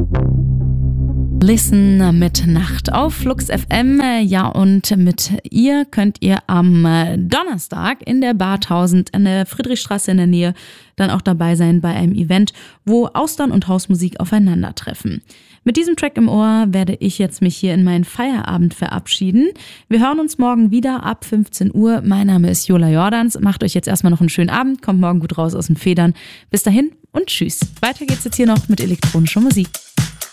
Listen mit Nacht auf Flux FM. Ja, und mit ihr könnt ihr am Donnerstag in der Bar 1000 an der Friedrichstraße in der Nähe dann auch dabei sein bei einem Event, wo Austern und Hausmusik aufeinandertreffen. Mit diesem Track im Ohr werde ich jetzt mich hier in meinen Feierabend verabschieden. Wir hören uns morgen wieder ab 15 Uhr. Mein Name ist Jola Jordans. Macht euch jetzt erstmal noch einen schönen Abend. Kommt morgen gut raus aus den Federn. Bis dahin und tschüss. Weiter geht's jetzt hier noch mit elektronischer Musik.